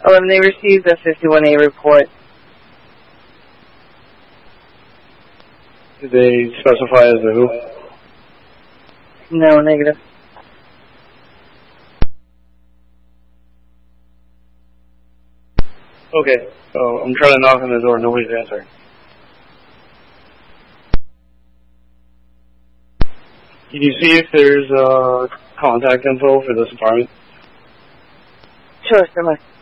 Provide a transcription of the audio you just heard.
They received a 51A report. Did they specify as a who? No, negative. Okay, so I'm trying to knock on the door. Nobody's answering. Can you see if there's contact info for this apartment? Sure, certainly.